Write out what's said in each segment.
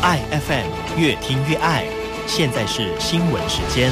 爱 FM 越听越爱，现在是新闻时间。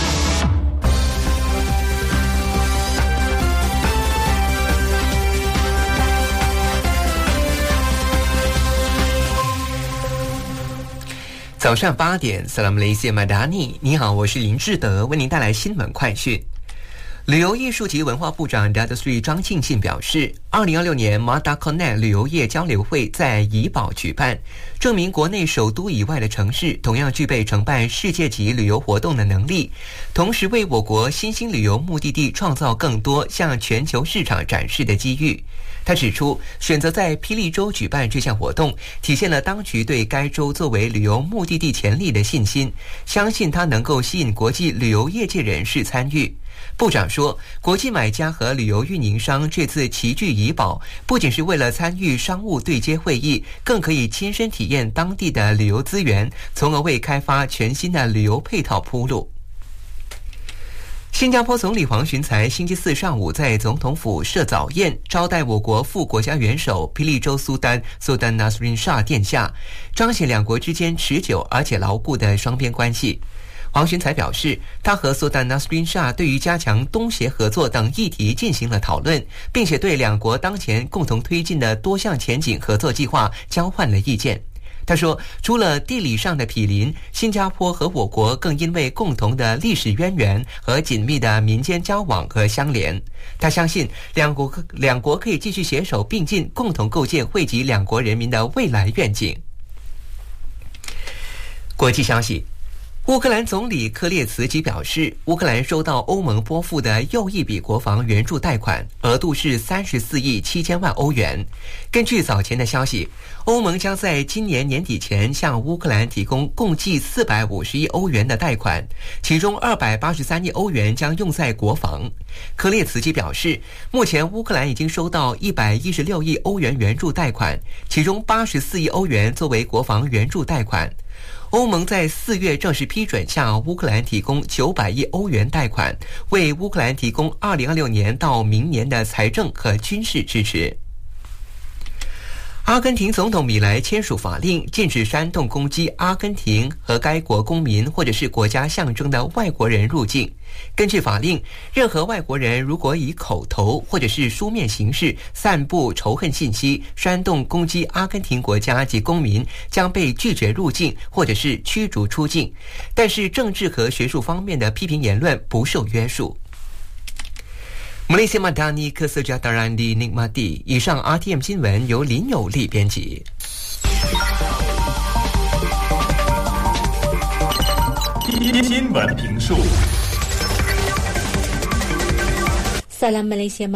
早上8点 Salam Malaysia Madani， 你好，我是林志德，为您带来新闻快讯。旅游艺术及文化部长 Datuk Seri 张庆信表示，2026年 Mata Connect 旅游业交流会在怡保举办，证明国内首都以外的城市同样具备承办世界级旅游活动的能力，同时为我国新兴旅游目的地创造更多向全球市场展示的机遇。他指出，选择在霹雳州举办这项活动，体现了当局对该州作为旅游目的地潜力的信心，相信它能够吸引国际旅游业界人士参与。部长说，国际买家和旅游运营商这次齐聚怡保，不仅是为了参与商务对接会议，更可以亲身体验当地的旅游资源，从而为开发全新的旅游配套铺路。新加坡总理黄循财星期四上午在总统府设早宴，招待我国副国家元首霹雳州苏丹 Sultan Nasrin Shah 殿下，彰显两国之间持久而且牢固的双边关系。黄循财表示，他和苏丹 Nasrin Shah 对于加强东协合作等议题进行了讨论，并且对两国当前共同推进的多项前景合作计划交换了意见。他说，除了地理上的毗邻，新加坡和我国更因为共同的历史渊源和紧密的民间交往和相连。他相信两国可以继续携手并进，共同构建惠及两国人民的未来愿景。国际消息，乌克兰总理科列茨基表示，乌克兰收到欧盟拨付的又一笔国防援助贷款，额度是34亿7千万欧元。根据早前的消息，欧盟将在今年年底前向乌克兰提供共计450亿欧元的贷款，其中283亿欧元将用在国防。科列茨基表示，目前乌克兰已经收到116亿欧元援助贷款，其中84亿欧元作为国防援助贷款。欧盟在4月正式批准向乌克兰提供900亿欧元贷款，为乌克兰提供2026年到明年的财政和军事支持。阿根廷总统米莱签署法令，禁止煽动攻击阿根廷和该国公民或者是国家象征的外国人入境。根据法令，任何外国人如果以口头或者是书面形式散布仇恨信息，煽动攻击阿根廷国家及公民，将被拒绝入境或者是驱逐出境。但是政治和学术方面的批评言论不受约束。Malaysia Madani Kesejahteraan dinikmati。以上 RTM 新闻由林有利编辑。 新闻评述。 Salam Malaysia